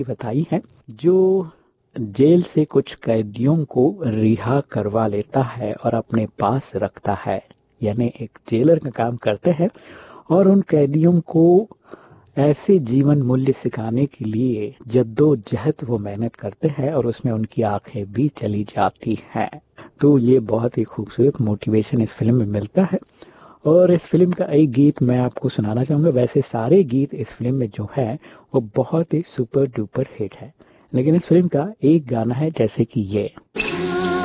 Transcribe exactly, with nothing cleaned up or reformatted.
बताई है, जो जेल से कुछ कैदियों को रिहा करवा लेता है और अपने पास रखता है, यानी एक जेलर का काम करते हैं और उन कैदियों को ऐसे जीवन मूल्य सिखाने के लिए जद्दोजहद वो मेहनत करते हैं और उसमें उनकी आंखें भी चली जाती हैं। तो ये बहुत ही खूबसूरत मोटिवेशन इस फिल्म में मिलता है। और इस फिल्म का एक गीत मैं आपको सुनाना चाहूँगा। वैसे सारे गीत इस फिल्म में जो है वो बहुत ही सुपर डुपर हिट है, लेकिन इस फिल्म का एक गाना है जैसे कि ये।